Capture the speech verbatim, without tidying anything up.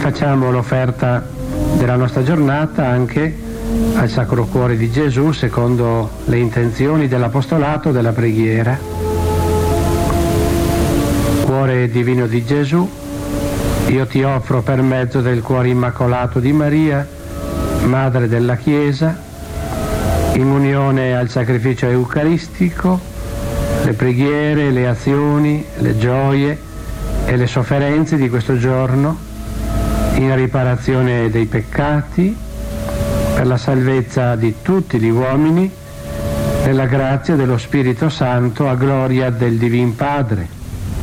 facciamo l'offerta della nostra giornata anche al Sacro Cuore di Gesù secondo le intenzioni dell'apostolato della preghiera. Cuore divino di Gesù, io ti offro per mezzo del cuore immacolato di Maria, Madre della Chiesa, in unione al sacrificio eucaristico, le preghiere, le azioni, le gioie e le sofferenze di questo giorno, in riparazione dei peccati, per la salvezza di tutti gli uomini, nella grazia dello Spirito Santo, a gloria del Divin Padre.